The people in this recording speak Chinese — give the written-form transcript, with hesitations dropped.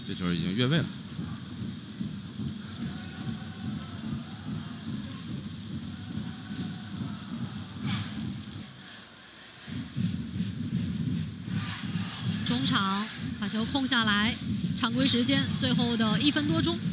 这球已经越位了。 中场把球控下来，常规时间最后的1分多钟。